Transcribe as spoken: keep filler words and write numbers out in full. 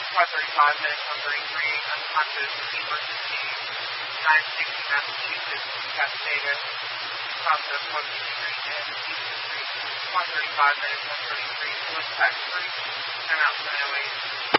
four thirty-five minutes, one thirty-three, unconscious, emergency, nine sixty Massachusetts, Cascada, process one fifty-three, and one thirty-five minutes, one thirty-three, Bliss Tax Free, and out to L A.